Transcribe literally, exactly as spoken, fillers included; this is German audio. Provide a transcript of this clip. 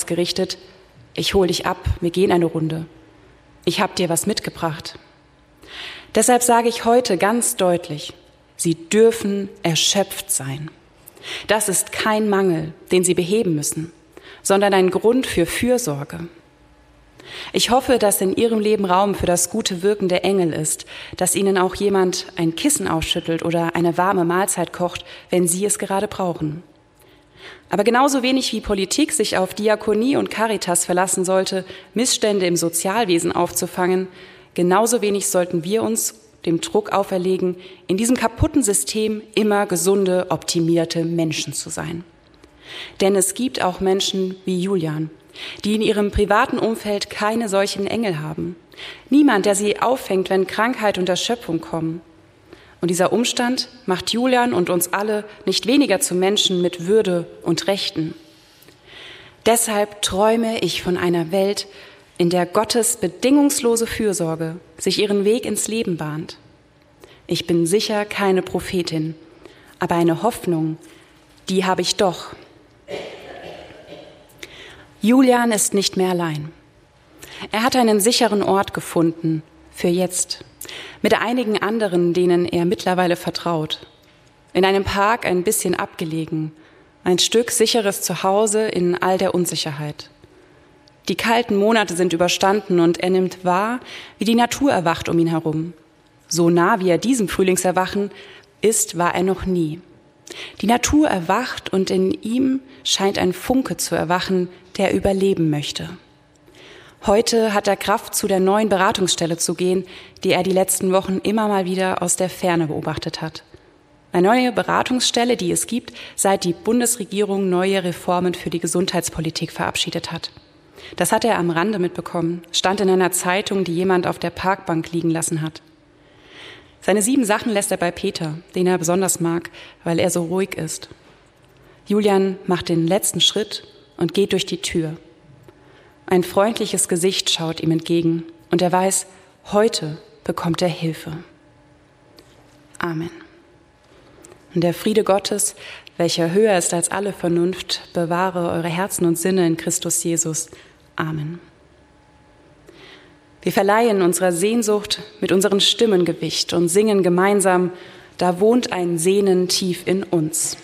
Herz gerichtet: Ich hol dich ab, wir gehen eine Runde. Ich hab dir was mitgebracht. Deshalb sage ich heute ganz deutlich: Sie dürfen erschöpft sein. Das ist kein Mangel, den Sie beheben müssen, sondern ein Grund für Fürsorge. Ich hoffe, dass in Ihrem Leben Raum für das gute Wirken der Engel ist, dass Ihnen auch jemand ein Kissen ausschüttelt oder eine warme Mahlzeit kocht, wenn Sie es gerade brauchen. Aber genauso wenig wie Politik sich auf Diakonie und Caritas verlassen sollte, Missstände im Sozialwesen aufzufangen, genauso wenig sollten wir uns dem Druck auferlegen, in diesem kaputten System immer gesunde, optimierte Menschen zu sein. Denn es gibt auch Menschen wie Julian, die in ihrem privaten Umfeld keine solchen Engel haben. Niemand, der sie auffängt, wenn Krankheit und Erschöpfung kommen. Und dieser Umstand macht Julian und uns alle nicht weniger zu Menschen mit Würde und Rechten. Deshalb träume ich von einer Welt, in der Gottes bedingungslose Fürsorge sich ihren Weg ins Leben bahnt. Ich bin sicher keine Prophetin, aber eine Hoffnung, die habe ich doch. Julian ist nicht mehr allein. Er hat einen sicheren Ort gefunden, für jetzt, mit einigen anderen, denen er mittlerweile vertraut. In einem Park ein bisschen abgelegen, ein Stück sicheres Zuhause in all der Unsicherheit. Die kalten Monate sind überstanden und er nimmt wahr, wie die Natur erwacht um ihn herum. So nah, wie er diesem Frühlingserwachen ist, war er noch nie. Die Natur erwacht und in ihm scheint ein Funke zu erwachen, der überleben möchte. Heute hat er Kraft, zu der neuen Beratungsstelle zu gehen, die er die letzten Wochen immer mal wieder aus der Ferne beobachtet hat. Eine neue Beratungsstelle, die es gibt, seit die Bundesregierung neue Reformen für die Gesundheitspolitik verabschiedet hat. Das hat er am Rande mitbekommen, stand in einer Zeitung, die jemand auf der Parkbank liegen lassen hat. Seine sieben Sachen lässt er bei Peter, den er besonders mag, weil er so ruhig ist. Julian macht den letzten Schritt und geht durch die Tür. Ein freundliches Gesicht schaut ihm entgegen und er weiß, heute bekommt er Hilfe. Amen. Und der Friede Gottes, welcher höher ist als alle Vernunft, bewahre eure Herzen und Sinne in Christus Jesus. Amen. Wir verleihen unserer Sehnsucht mit unseren Stimmen Gewicht und singen gemeinsam: Da wohnt ein Sehnen tief in uns.